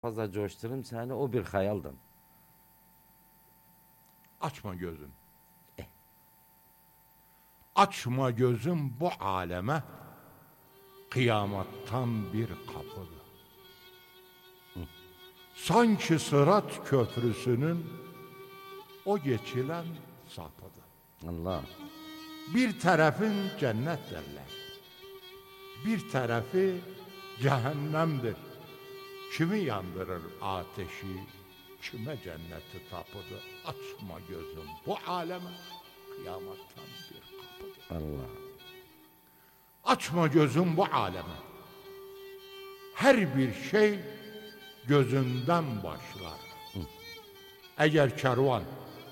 fazla coşturum seni, o bir hayaldan. Açma gözün. Açma gözüm bu aleme, kıyamattan bir kapıdır. Sanki Sırat Köprüsü'nün o geçilen sapıdır. Allah. Bir tarafın cennet derler, bir tarafı cehennemdir. Kimi yandırır ateşi, kime cenneti tapıdır. Açma gözüm bu aleme, kıyamattan bir kapıdır. Allah. Açma gözüm bu aleme. Her bir şey gözünden başlar. Eğer kervan,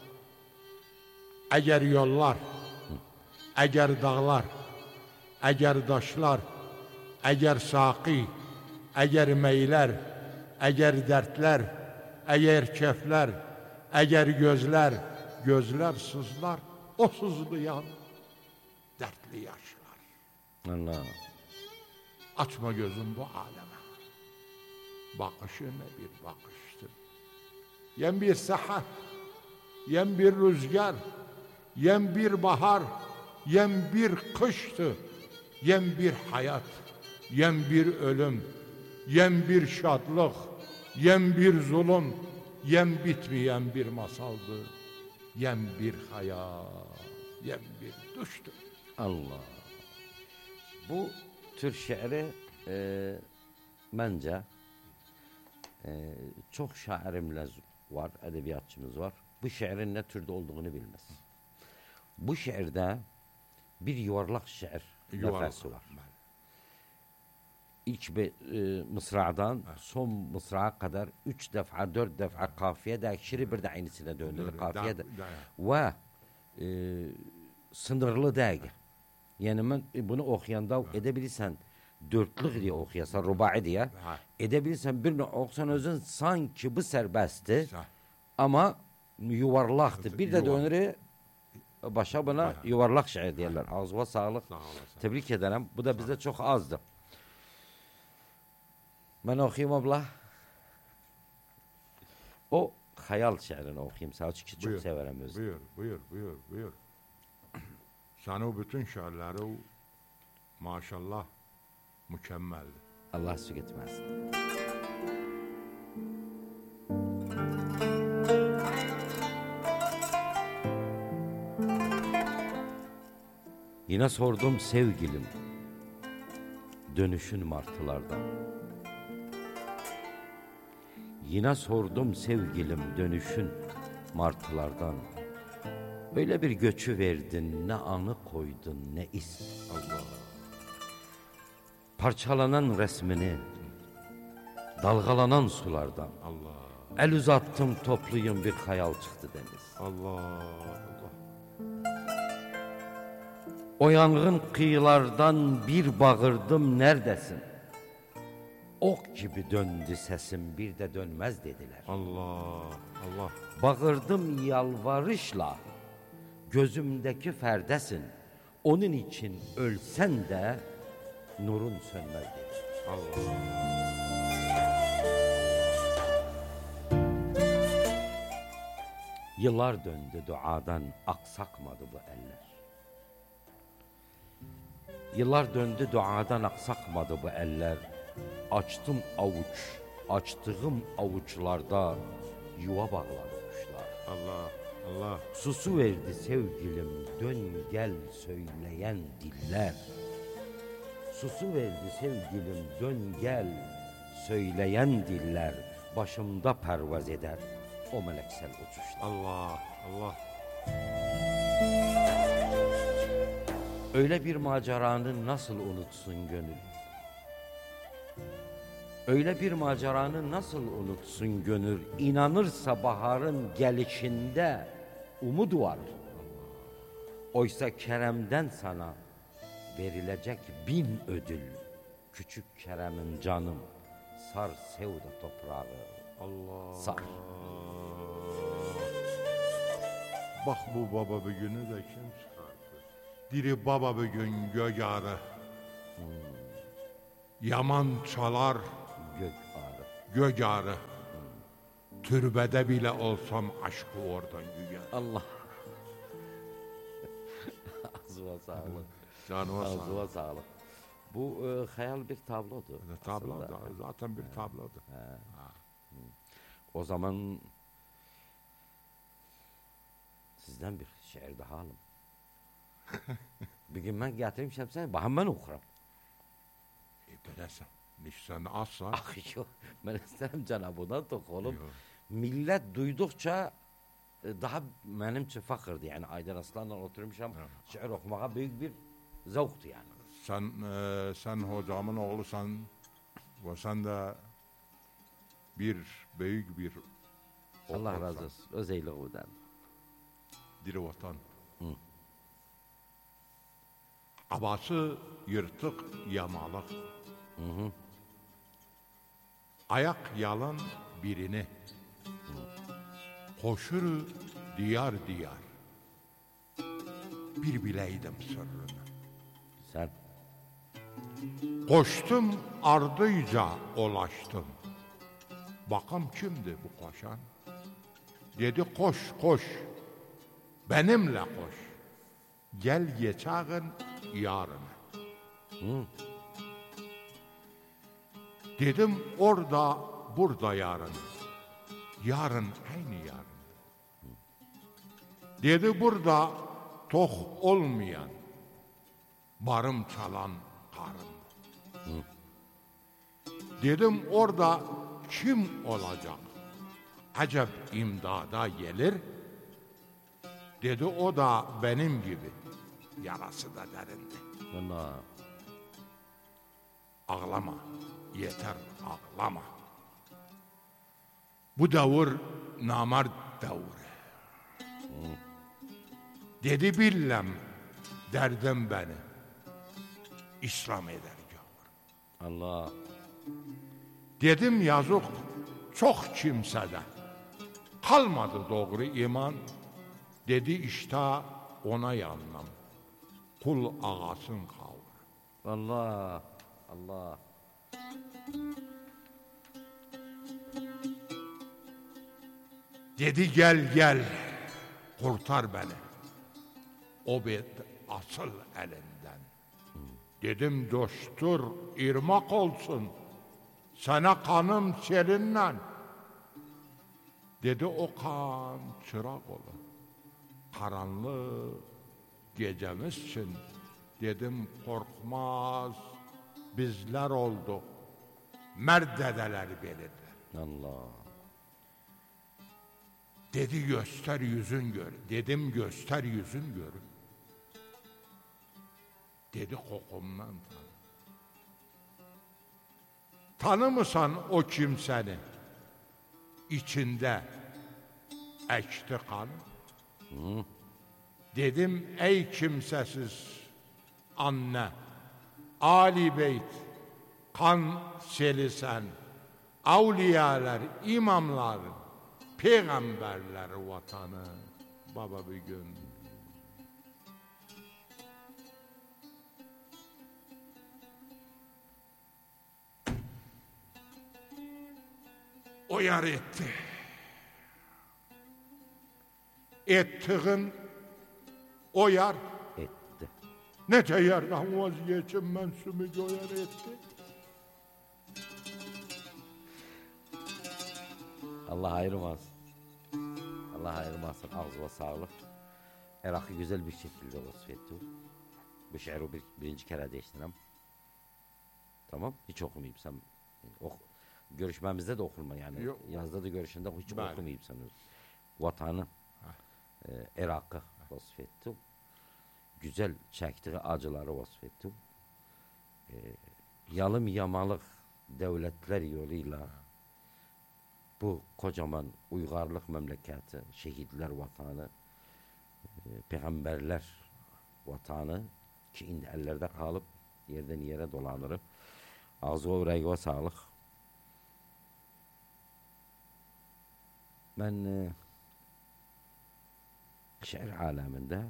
eğer yollar, eğer dağlar, eğer taşlar, eğer saki, eğer meyler, eğer dertler, eğer kefler, eğer gözler, gözler sızlar, o sızlayan dertli yaşlar. Allah. Açma gözüm bu aleme. Bakışı ne bir bakıştır. Yen bir seher, yen bir rüzgar, yen bir bahar, yen bir kıştı, yen bir hayat, yen bir ölüm, yen bir şadlık, yen bir zulüm, yen bitmeyen bir masaldı, yen bir hayat, yen bir düştü. Allah. Bu tür şiiri bence çok şairimiz var, edebiyatçımız var. Bu şiirin ne türde olduğunu bilmez. Bu şiirde bir yuvarlak şiir nefesi var. İlk mısradan son mısrağa kadar 3 defa 4 defa kafiye de şiiri bir de aynısına döndürür kafiye de ve sınırlı değil. Yani ben bunu okuyanda edebilirsen dörtlük diye okuyasan, rubai diye edebilirsen birini okusan özün sanki bu serbestti ama yuvarlaktı. Bir de dönürü başa buna yuvarlak şiir diyorlar. Ağzıma sağlık. Tebrik ederim. Bu da bize çok azdı. Ben okuyayım abla. O hayal şiirini okuyayım. Sağ çünkü çok severim özü. Buyur. Sen o bütün şiirleri maşallah mükemmeldi. Allah su gitmesin. Yine sordum sevgilim, dönüşün martılardan. Yine sordum sevgilim, dönüşün martılardan. Öyle bir göçü verdin, ne anı koydun, ne iz. Allah. Parçalanan resmini, dalgalanan sulardan. Allah. El uzattım topluyum, bir hayal çıktı deniz. Allah. O yangın kıyılardan bir bağırdım, neredesin? Ok gibi döndü sesim, bir de dönmez dediler. Allah. Bağırdım yalvarışla, gözümdeki ferdesin. Onun için ölsen de nurun sönmez dediler. Allah. Yıllar döndü duadan, aksakmadı bu eller. Yıllar döndü duadan, aksakmadı bu eller. Açtım avuç, açtığım avuçlarda yuva bağlamışlar. Allah. Susu verdi sevgilim, dön gel söyleyen diller. Susu verdi sevgilim, dön gel söyleyen diller. Başımda pervaz eder o meleksel uçuşlar. Allah. Öyle bir maceranı nasıl unutsun gönül? Öyle bir maceranı nasıl unutsun gönül? İnanırsa baharın gelişinde umut var. Oysa Kerem'den sana verilecek 1000 ödül. Küçük Kerem'in canım, sar sevda toprağı. Allah. Sar. Bak bu baba bir günü de kim çıkarttı? Diri baba bir gün gögarı. Yaman çalar Gök ağrı. göcarı. Türbede bile olsam aşkı oradan güyer. Allah. Ağzına sağlık. Canıma Ağzına sağlık. sağlık. Bu hayal bir tablodu. Tablo aslında. da, zaten bir tablodu. O zaman sizden bir şiir daha alın. Bir gün ben getireyim Şemsiye, bakın ben okuram. Bilesin. Nişsen asla. Ah yok, ben isterim Cenab-ı da oğlum. Yok. Millet duydukça daha benimçe fakirdi yani. Aydın Aslan'la oturmuşam, şiir okumaya büyük bir zevktu yani. Sen hocamın oğlusan ve sen de büyük bir Allah okursan. razı olsun. Öz eyliğinden. Diri vatan. Abası yırtık yamalık. Ayak yalan birini. Koşur diyar diyar. Bir bileydim sırrını. Sen Koştum ardıyca ulaştım. Bakam kimdi bu koşan? Dedi koş koş. Benimle koş. Gel geçağın yarını. Dedim orada burada yarın. Yarın aynı yarın. Dedi burada tok olmayan, barım çalan karın. Dedim orada kim olacak? Acep imdada gelir. Dedi o da benim gibi. Yarası da derindi. Allah. Ağlama, yeter ağlama. Bu davur namard davuru. Dedi billem derdim beni. İslam eder gavur. Allah. Dedim yazık çok kimsede. Kalmadı doğru iman. Dedi işte ona yanlam. Kul ağasın kavur. Allah. Allah. Dedi gel gel kurtar beni. O bet asıl elinden. Dedim coştur irmak olsun. Sana kanım seninle. Dedi o kan çırak ola. Karanlık gecemizsin. Dedim korkmaz bizler olduk. Mert dedeler belirler. Allah. Dedi göster yüzün gör. Dedim göster yüzün gör. Dedi kokumdan tanı. Tanımısan o kimseni? İçinde ekti kan. Dedim ey kimsesiz anne, Ali Beyt, kan seli sen, avliyalar, imamlar, peygamberler vatanı. Baba bir gün o yar etti. Ettiğin o yar Etti. nece yerden vazgeçim mensumi göyer etti. Allah ayırmasın. Allah ayırmasın. Ağzına sağlık. Irak'ı güzel bir şekilde vasfetti. Bu şiiri birinci kere değiştirem. Tamam. Hiç okumayayım sen. Görüşmemizde de okurma yani. Yok. Yazda da görüşünde hiç Ben. okumayayım sen. Vatanı Irak'ı vasfetti. Güzel çektiği acıları vasfetti. Yalım yamalık devletler yoluyla bu kocaman uygarlık memleketi, şehitler vatanı, peygamberler vatanı ki indi ellerde kalıp yerden yere dolanır. Ağzı yüreğine sağlık. Ben şiir aleminde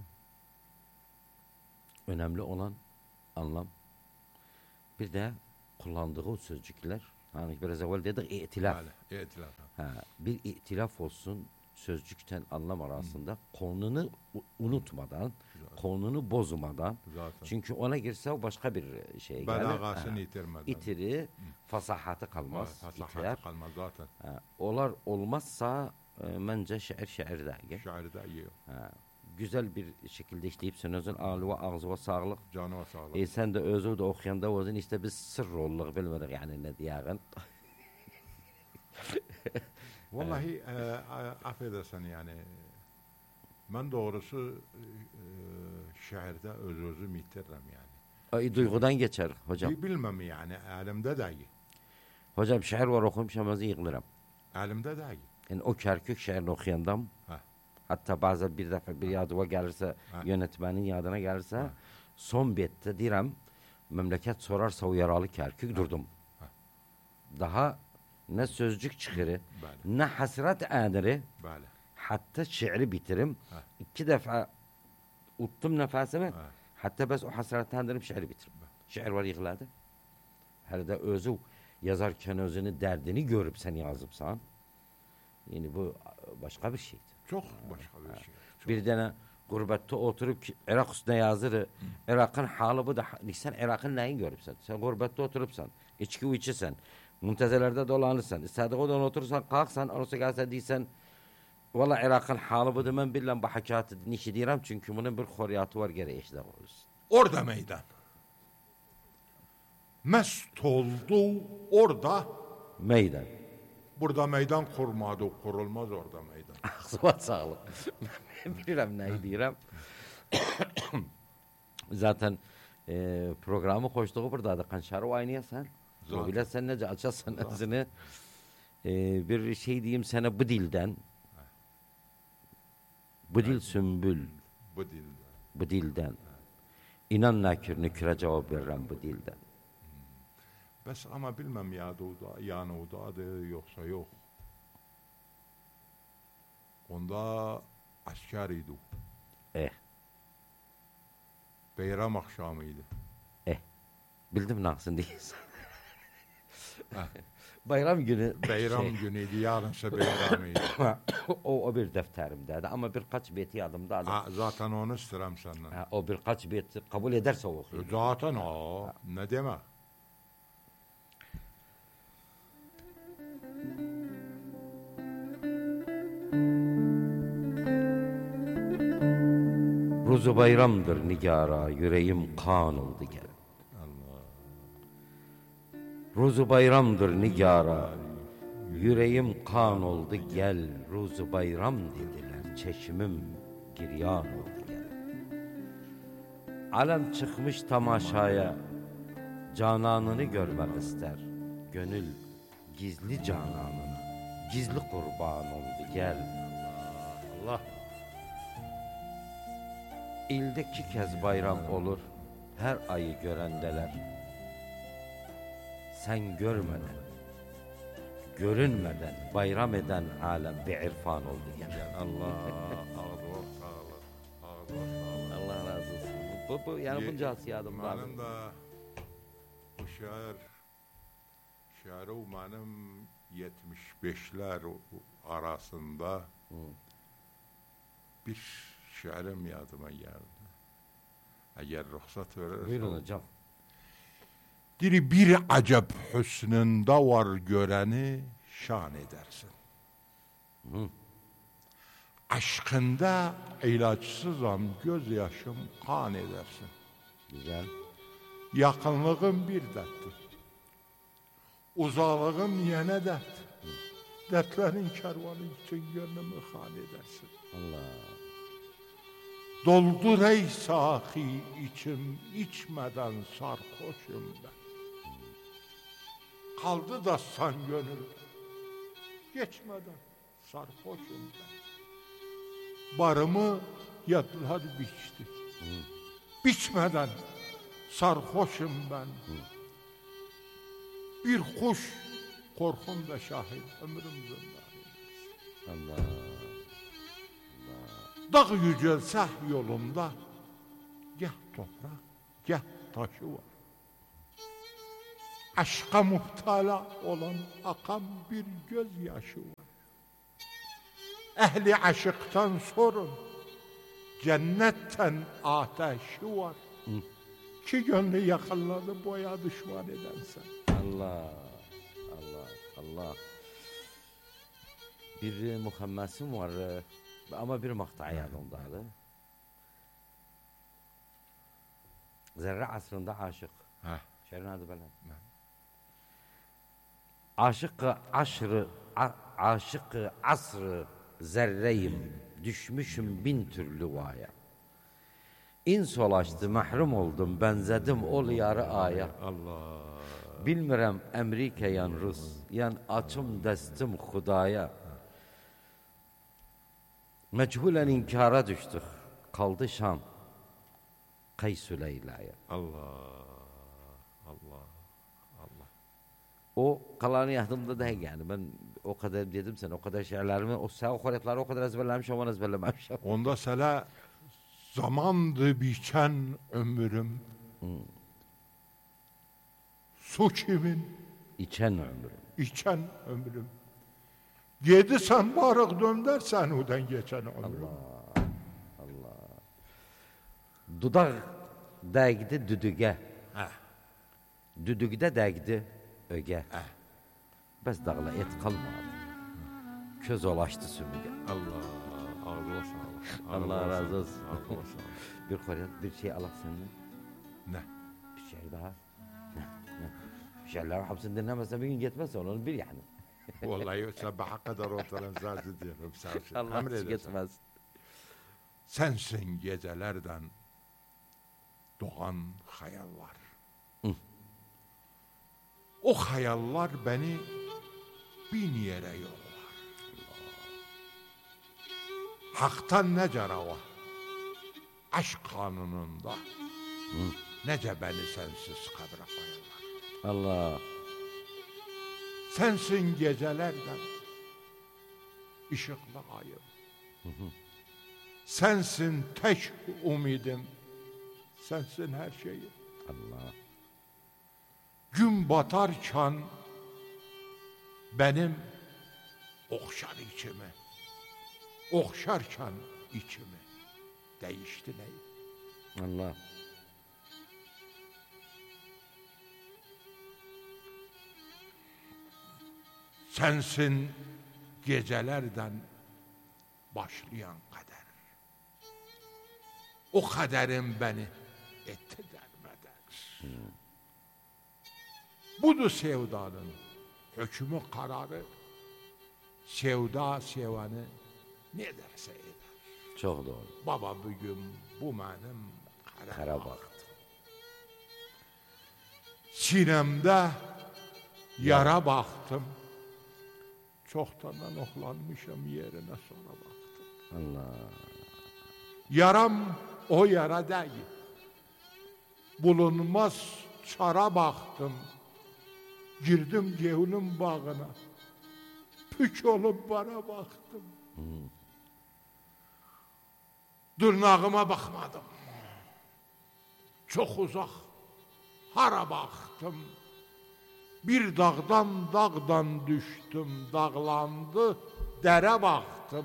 önemli olan anlam, bir de kullandığı sözcükler Hani biraz evvel dedik itilaf. Bəli, etilaf. Bir itilaf olsun sözcükten anlam arasında konunu unutmadan, konunu bozmadan. Zaten. Çünkü ona girse başka bir şeye gelir. Bəlağasını itirmeden. İtiri, fasahatı kalmaz. Fasahatı kalmaz zaten. Olar olmazsa bence şair değil. Şairdə yok. Güzel bir şekilde işleyip sen özün ağlı ve ağzı ve sağlık. Canı ve sağlık. Sen de özü de okuyanda özün işte biz sır olduk bilmedik yani ne diyağın. Vallahi affedersen yani ben doğrusu şehirde özümü yitiririm yani. Duygudan geçer hocam. Bilmem yani elimde değil. Hocam şiir var okumuşam özü yıkılırım. Elimde değil. Yani o Kerkük şiirini okuyandam. Hatta bazen bir defa bir yadıma gelirse yönetmenin yadına gelirse son bette direm memleket sorarsa o yaralı Kerkük durdum. Daha ne sözcük çıkırı, ne hasret anırı, hatta şiiri bitirim. 2 defa uttum nefesimi, hatta bes o hasret anırım şiiri bitiririm. Şiir var yıkıladı. Her de özü yazarken özünü derdini görüp sen yazıpsan. Yani bu başka bir şeydir. Çok başka bir şey. Bir tane gurbette oturup Irak üstüne yazırı. Irak'ın halı bu da. Sen Irak'ın neyin görüpsen? Sen gurbette oturupsan. İçki içirsen. Muntezelerde dolanırsan. İstediğinden oturursan kalksan. Ondan sonra gelse deysen. Valla Irak'ın halı bu da ben bilmem bu hakikati nişi diyorum. Çünkü bunun bir horiyatı var gereği işte olursun. Orada meydan. Mest oldu orada. Meydan. Burada meydan kurmadı, kurulmaz orada meydan. Ağzıma sağlık. Bilmem neyi diyorum. Zaten programı koştuğu buradaydı. Kanşarı oynayasan. O bile sen nece açarsan ağzını. Bir şey diyeyim sana bu dilden. Bu dil sümbül. Bu dilden. Bu dilden. İnan nakir nüküre cevap veririm bu dilden. Bes ama bilmem yani o da adı yoksa yok. Onda askeriydi. Beyram akşamıydı. Bildim nasılsın diyorsun. Bayram günü. Bayram günüydü, yarınsa bayramıydı. o bir defterimdeydi ama birkaç beti yadımda. Zaten onu isterim senden. O birkaç beti kabul ederse okuyayım. Zaten ne demek? Ruzu bayramdır nigara, yüreğim kan oldu gel. Ruzu bayramdır nigara, yüreğim kan oldu gel. Ruzu bayram dediler, çeşmim giryan oldu gel. Alem çıkmış tamaşaya, cananını görmek ister. Gönül gizli cananına, gizli kurban oldu gel. Allah. İlde 2 kez bayram olur, her ayı görendeler. Sen görmeden, görünmeden bayram eden alem bir irfan oldu yani. Allah Allah razı olsun. Bu yani bunca asiyadım var. Benim de bu şiiri benim 75'ler arasında bir şiirim yadıma geldi. Eğer ruhsat verirsen. Buyurun hocam. Diri bir acep hüsnünde var göreni şan edersin. Aşkında ilaçsızam gözyaşım kan edersin. Güzel. Yakınlığın bir derttir. Uzağlığın yene dert. Dertlerin kervanı için gönlümü han edersin. Allah. Doldur ey sahi içim içmeden sarhoşum ben. Kaldı da san gönül geçmeden sarhoşum ben. Barımı yadlar biçti. Biçmeden sarhoşum ben. Bir kuş korkum da şahit ömrüm zindan. Allah. Dağ yücelse yolumda gah toprak gah taşı var. aşka muhtala olan akan bir gözyaşı var. Ehli aşıktan sorun, cennetten ateşi var. Ki gönlü yakalladı boya düşman edensen. Allah, Allah, Allah. Bir muhammesim var ama bir makta yadımdadır. Zerre asrında aşık. Şerrin adı böyle. Aşık asrı zerreyim, düşmüşüm bin türlü vaya. İns olaştı, mahrum oldum, benzedim ol yarı aya. Allah. Bilmirəm Amerika yan Rus, yan açım destim Xudaya. Mechulen inkara düştük, kaldı Şam, Kaysü Leyla'ya. Allah, Allah, Allah. O kalanı yadımda değil yani. Ben o kadar dedim sen, o kadar şiirlerimi, o horeftları o kadar ezberlemişim, onu ezberlememişim. Onda sana zamandı biçen ömrüm. Su kimin? İçen ömrüm. İçen ömrüm. Yedisen barık döndersen odan geçen ömrüm. Allah. Dudak değdi düdüge. Düdügde değdi öge. Bəs dağla et qalmadı. Köz olaşdı sümüge. Allah, ağzına sağlık. Allah razı olsun. Ağzına sağlık. Bir koryat, bir şey alak senden. Ne? Bir şey daha. Ne? Bir şeyler hapsini dinlemezse bir gün gitmezse onu bil yani. Vallahi sabaha kadar oturan zaten diyorum. Allah gitmez. Sensin gecelerden doğan hayallar. O hayallar beni bin yere yollar. Hak'tan nece rava, aşk kanununda nece beni sensiz kabre koyarlar. Allah. Sensin gecelerden ışıklı ayım. Sensin tek umidim. Sensin her şeyim. Allah. Gün batarken benim okşar içimi. Okşarken içimi değişti ney? Allah. Sensin gecelerden başlayan kader. O kaderin beni etti derbeder. Budur sevdanın hükmü kararı. Sevda seveni ne derse eder. Çok doğru. Baba bugün bu benim Kara baxt. Sinemde yara baktım. Çoktandan oklanmışım yerine sonra baktım. Allah. Yaram o yara değil. Bulunmaz çara baktım. Girdim gevlin bağına. Pük olup bana baktım. Dırnağıma bakmadım. Çok uzak. Hara baktım. Bir dağdan düştüm. Dağlandı. Dere baktım.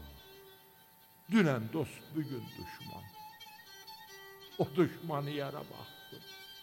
Dünen dost bugün düşman. O düşmanı yara baktım.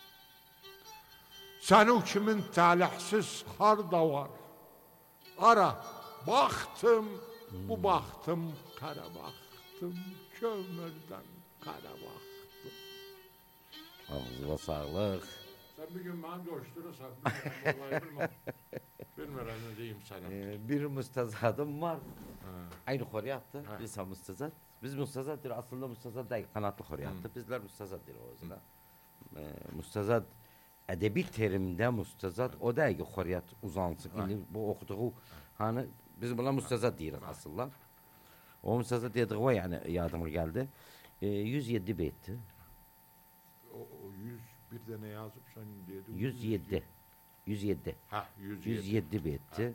Senin kimin talihsiz harda var. Ara baktım. Bu baktım kara baktım. Kömürden kara baktım. Ağzına sağlık. Sen bir gün bana coşturursan vallahi bilmem. Bilmiyorum ne diyeyim sana. Bir müstezadım var. Aynı horyattı. Biz müstezat. Biz müstezat değil. Aslında müstezat değil. Kanatlı horyattı. Bizler müstezat değil o yüzden. Müstezat edebi terimde müstezat o değil ki horyat uzansın. Şimdi bu okuduğu hani biz buna müstezat diyoruz aslında. O müstezat dediği var yani yadıma geldi. 107 beytti. O 101 de ne yazıp sen dedin? 107. 107. Ha 107. 107 beytti.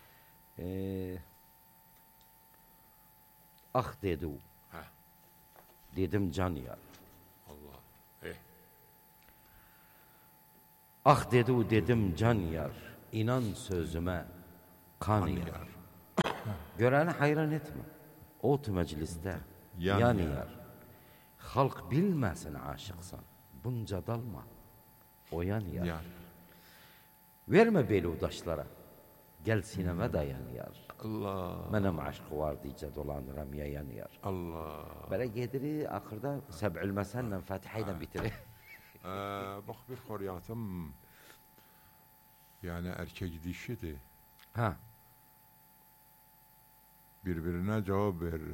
Ah dedi o. Ha. Dedim can ya. Allah. Ah dedi o dedim can yar, inan sözüme kan yar. Görəni hayran etme, ot mecliste yan yar. Halk bilməsin aşıqsan, bunca dalma, oyan yar. Verme belə udaşlara, gel sineme dayan yar. Allah. Mənim aşkı var deyicə dolanıram yayan yar. Allah. Belə gediri, axırda Səb'ül Məsəllə, Fatihə ilə bitirir. Bak bir horyatım, yani erkek dişidir. Ha. Birbirine cevap verir.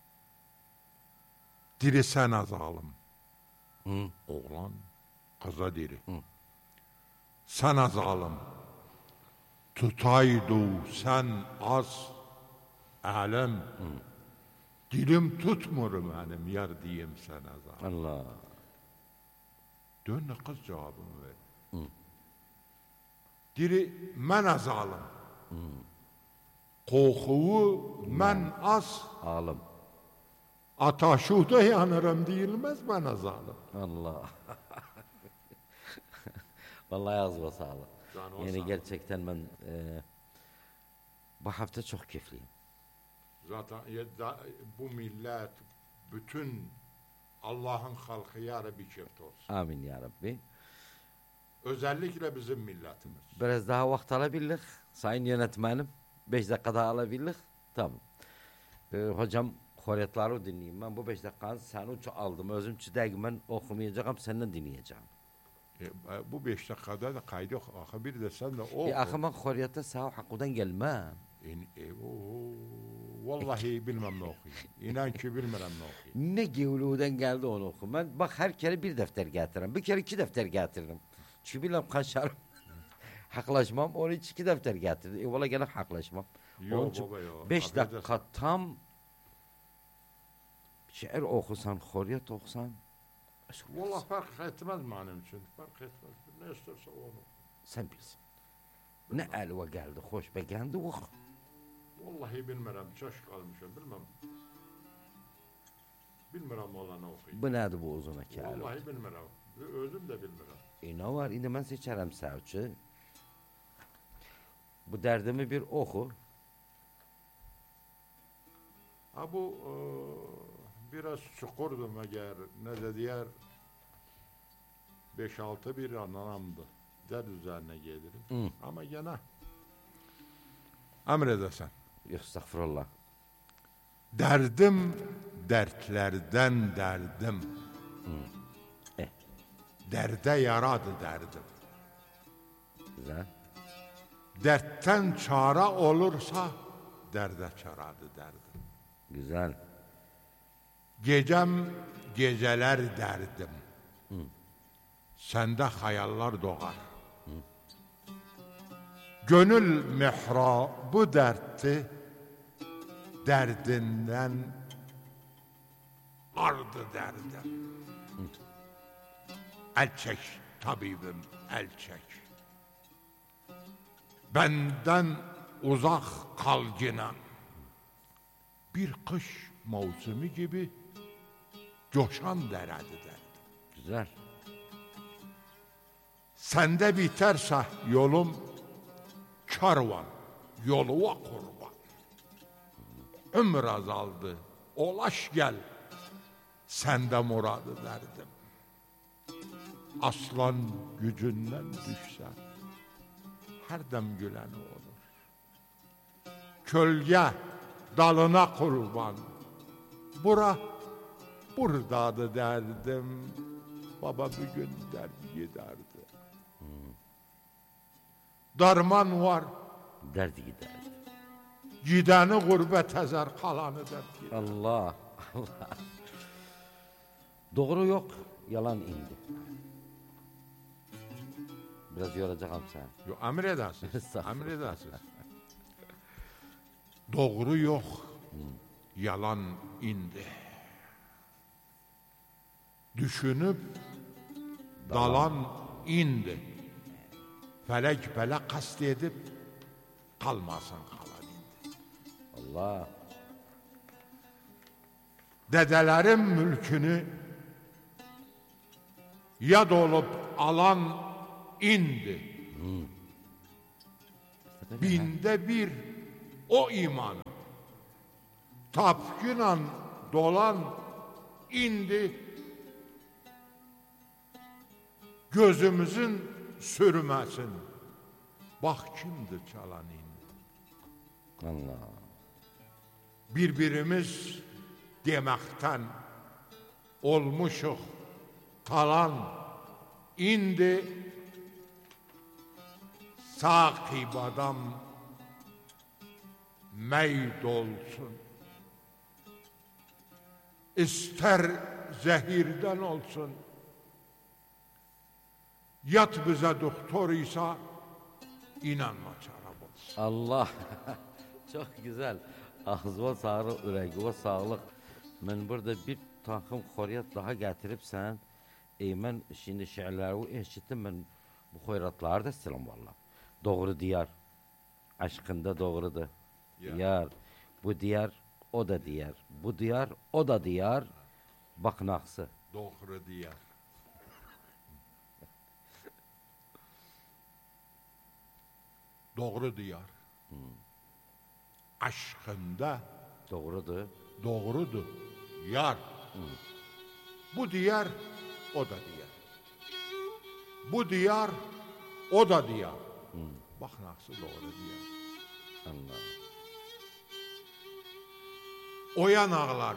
Diri sen azalım. Hı. Oğlan kıza diri. Hı. Sen azalım. Tutaydu sen az alem. Dilim tutmur benim yar diyeyim sen azalım. Allah. Dön kız cevabını ver. Hı. Diri men azalım. Korkuyu men az. Alım. Ataşuhda yanırım deyilmez ben azalım. Allah. Vallahi ağzına sağlık. Yani gerçekten ben bu hafta çok keyifliyim. Zaten bu millet bütün Allah'ın halkı ya Rabbi keyifli olsun. Amin ya Rabbi. Özellikle bizim milletimiz. Biraz daha vakit alabilirlik. Sayın yönetmenim. 5 dakikada alabilirlik. Tamam. Hocam horetleri dinleyeyim. Ben bu 5 dakikanı sen uç aldım. Özüm çiğdeyim ben okumayacağım. Senden dinleyeceğim. Bu 5 dakikada da kaydı akı bir de sen de oku. Akı ben horiyete sağ hakkıdan gelmem. Vallahi bilmem ne okuyayım. İnan ki bilmem ne okuyayım. Ne gevluğundan geldi onu oku. Ben bak her kere bir defter getiririm. Bir kere 2 defter getiririm. Çünkü bilmem kaçarım. Haklaşmam. Onun için 2 defter getirdim. Valla gene haklaşmam. Yok baba yok. 5 dakika tam şiir okusan, horiyet okusan. Vallahi fark etmez benim için. Fark etmez. Ne isterse onu. Sen bilsin. Ne elva geldi, hoş beğendi oku. Vallahi bilmirəm, çaş qalmışam, bilmem. Bilmirəm olanı okuyayım. Bu nedir bu uzun hikaye? Vallahi bilmirəm. Özüm de bilmirəm. Ne var? İndi ben seçerim savcı. Bu derdimi bir oku. Ha bu biraz çukurdum eğer ne de diğer 5-6 bir anlamdı. Derd üzerine gelirim. Ama gene emredesen. Yok estağfurullah. Derdim dertlerden derdim. Derde yaradı derdim. Güzel. Dertten çare olursa derde çaradı derdim. Güzel. Gecem geceler derdim. Sende hayallar doğar. Gönül mihrabı dertti, derdinden ardı derdim. El çek tabibim, el çek. Benden uzak kal yine. Bir kış mevsimi gibi coşan deredi derdim. Güzel. Sende biterse yolum karvan, yoluva kurban. Ömür azaldı, ulaş gel, sende muradı derdim. Aslan gücünden düşse, her dem gülen olur. Kölge dalına kurban, buradadı derdim. Baba bir gün der giderdi. Darman var. Derdi giderdi. Gideni gurbet ezer, kalanı dert gider. Allah. Allah. Doğru yok, yalan indi. Biraz yoracağım sen. Yo, emredersiniz. Estağfurullah. Emredersiniz. Doğru yok. Yalan indi. Düşünüp dalan indi. Felek bele kast edip kalmasın kalan indi. Allah. Dedelerin mülkünü yad olup alan indi. Binde bir o iman. Tapkıyla dolan indi. Gözümüzün sürməsin. Bax kimdir çalan indi. Allah. Bir-birimiz deməkdən olmuşuq talan. İndi saqib adam meyd olsun. İster zehirden olsun. Yat bize doktor İsa, inanma çarab olsun. Allah. Çok güzel. Ağzıma sağlık, yüreğime sağlık. Ben burada bir takım horyat daha getirip sen ben şimdi şiirleri eşittim, ben bu hoyratları da selam valla. Doğru diyar. Aşkında doğrudur. Yar. Bu diyar, o da diyar. Bu diyar, o da diyar. Bak naksı. Doğru diyar. Doğru diyar. Aşkında doğrudur. Doğrudur. Yar. Bu diyar, o da diyar. Bu diyar, o da diyar. Bak nasıl doğru diyar. Allah. O yanaklar,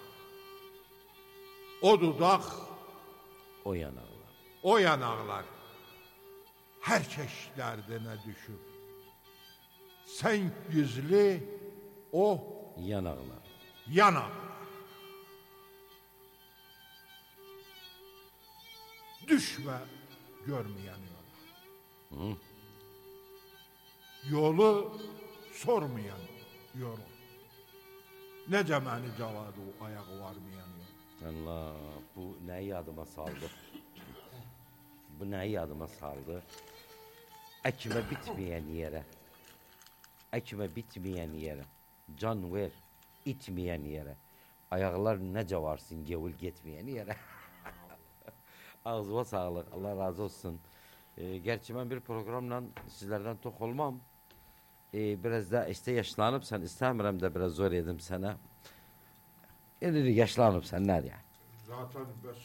o dudak, o yanaklar. O yanaklar her çeşitlerine düşüp sen gizli o yanaklar. Yanaklar. Düşme görmeyen yola. Yolu sormayan yolu. Ne cemani cavadı o ayağı varmayan yol. Allah, bu neyi yadıma saldı? Bu neyi yadıma saldı? Ekme bitmeyen yere. Ekme bitmeyen yere. Can ver, itmeyen yere. Ayaklar nece varsın gevul gitmeyen yere. Ağzıma sağlık, Allah razı olsun. Gerçi ben bir programla sizlerden tok olmam. Biraz da işte yaşlanıp sen istemiyorum da biraz zor yedim sana. Yani yaşlanıp sen ne ya? Zaten biz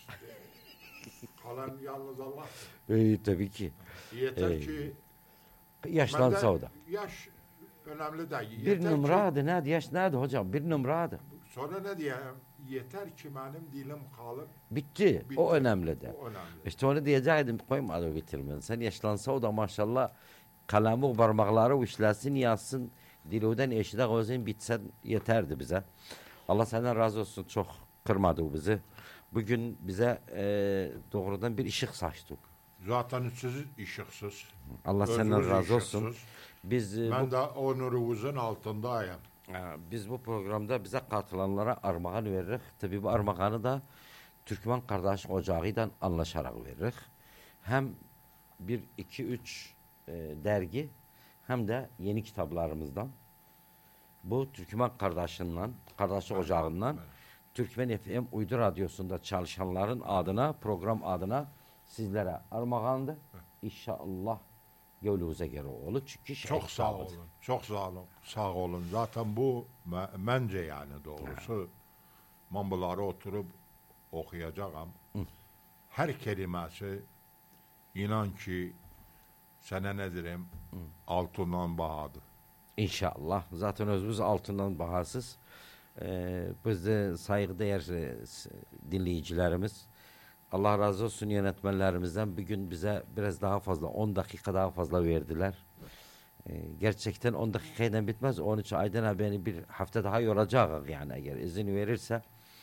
kalan yalnız Allah. Tabii ki. Yeter ki yaşlansa o da. Yaş önemli değil. Bir numaradı neydi? Yaş neydi hocam? Bir numaradı. Sonra ne diyeyim? Yeter ki benim dilim kalıp bitti. O önemli de. O önemli. İşte onu diyecektim, koymadı bitirmen. Sen yaşlansa o da maşallah kalemi parmakları işlesin, yazsın, diluden eşide gözün bitsen yeterdi bize. Allah senden razı olsun, çok kırmadı o bizi. Bugün bize doğrudan bir ışık saçtı. Zaten siz ışıksız. Allah senden razı olsun. Ben de o nurunuzun altındayım. Biz bu programda bize katılanlara armağan veririz. Tabii bu armağanı da Türkmen Kardeş Ocağı'yla anlaşarak veririz. Hem 1, 2, 3 dergi hem de yeni kitaplarımızdan. Bu Türkmen Kardeş Ocağı'ndan Türkmen FM Uydu Radyosu'nda çalışanların adına, program adına sizlere armağandı. İnşallah yolunuza göre olur. Çünkü çok sağ olun. Çok sağ olun. Sağ olun. Zaten bu bence yani doğrusu ben bunları oturup okuyacağım. Her kelimesi inan ki sana ne diyeyim altından bahadır. İnşallah. Zaten özümüz altından bahasız. Biz de saygıdeğer dinleyicilerimiz. Allah razı olsun yönetmenlerimizden. Bugün bize biraz daha fazla 10 dakika daha fazla verdiler. Gerçekten 10 dakikayla bitmez. 13 Aydın abi bir hafta daha yoracağız yani eğer izin verirse.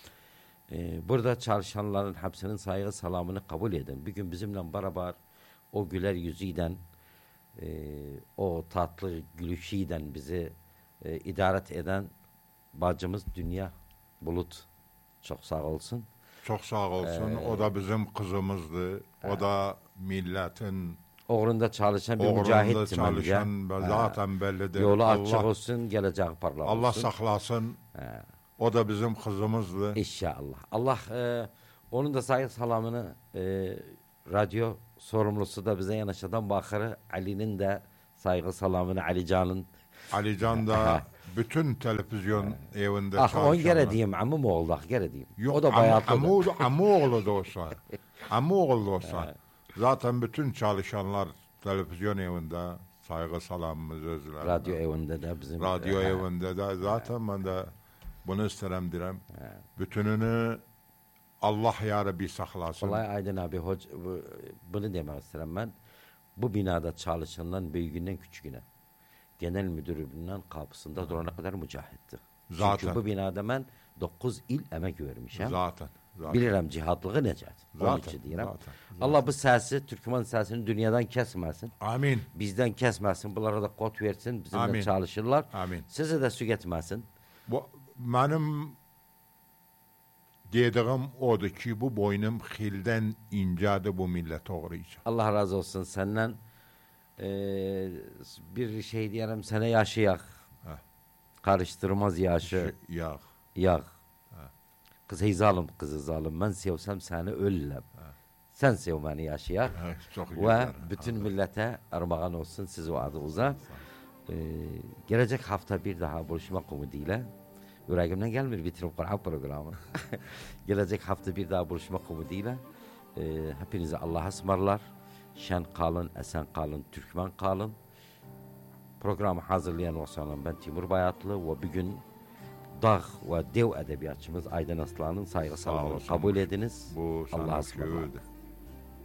Burada çalışanların hepsinin saygı selamını kabul edin. Bugün bizimle beraber o güler yüzüyle o tatlı gülüşüyle bizi idaret eden bacımız Dünya Bulut çok sağ olsun. Çok sağ olsun. O da bizim kızımızdı. O da milletin uğrunda çalışan bir mücahitti. Çalışan zaten bellidir. Yolu açık olsun, geleceği parlak olsun. Allah saklasın. O da bizim kızımızdı. İnşallah. Allah onun da saygı salamını radyo sorumlusu da bize yanaşadan bakırı Ali'nin de saygı salamını Ali Can da bütün televizyon evinde çalışanlar. On kere diyeyim amım oğlu kere diyeyim. Yok, o da bayağı amı oğlu da olsa. Amı oğlu da olsa. Zaten bütün çalışanlar televizyon evinde saygı salamımız özlerinde. Radyo evinde de bizim. Radyo evinde de zaten ben de bunu isterim direm. Bütününü Allah ya Rabbi saklasın. Vallahi Aydın abi bunu demek isterim ben. Bu binada çalışanların büyüğünden küçüğüne. Genel müdürlüğünden kapısında durana kadar mücahitti. Zaten. Çünkü bu binada ben 9 il emek vermişim. Zaten. Bilirəm cihadlığı necət. Onun için deyirəm. Allah bu səsi, Türkmen səsini dünyadan kesmesin. Amin. Bizden kesmesin. Bunlara da kod versin. Bizimle Amin. çalışırlar. Amin. Size de su getməsin. Benim dediğim odur ki bu boynum xilden incadı bu millet uğrayacak. Allah razı olsun senden. Bir şey diyelim sana yaşayak. Karıştırmaz yaşı. Yağ. Kız hey zalim kızı zalim. Ben sevsem seni ölürüm. Sen sev beni yaşayak. Ve bütün millete armağan olsun siz o adınıza. Gelecek hafta bir daha buluşmak umuduyla. Yüreğimden gelmiyor bitirip Kur'an programı. Gelecek hafta bir daha buluşmak umuduyla. Hepinize Allah'a ısmarlar. Şen kalın, esen kalın, Türkmen kalın. Programı hazırlayan olsam ben Timur Bayatlı ve bugün dağ ve dev edebiyatçımız Aydın Aslan'ın saygı salamını kabul ediniz. Bu Allah'a ısmarlar.